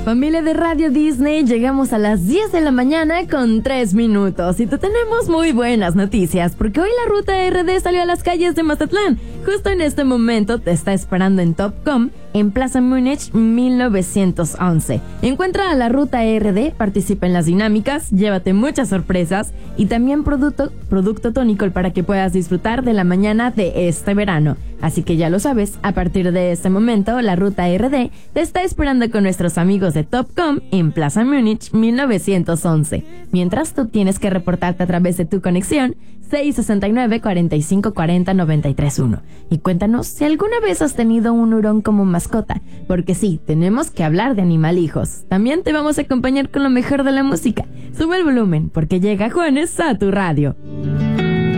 familia de Radio Disney, llegamos a las 10 de la mañana con 3 minutos y te tenemos muy buenas noticias porque hoy la ruta RD salió a las calles de Mazatlán. Justo en este momento te está esperando en Topcom en Plaza Múnich 1911. Encuentra a la ruta RD, participa en las dinámicas, llévate muchas sorpresas y también producto tónico para que puedas disfrutar de la mañana de este verano. Así que ya lo sabes, a partir de este momento la ruta RD te está esperando con nuestros amigos de Topcom en Plaza Múnich 1911. Mientras tú tienes que reportarte a través de tu conexión 669-4540-931. Y cuéntanos si alguna vez has tenido un hurón como mascota, porque sí, tenemos que hablar de animalijos. También te vamos a acompañar con lo mejor de la música. Sube el volumen, porque llega Juanes a tu radio.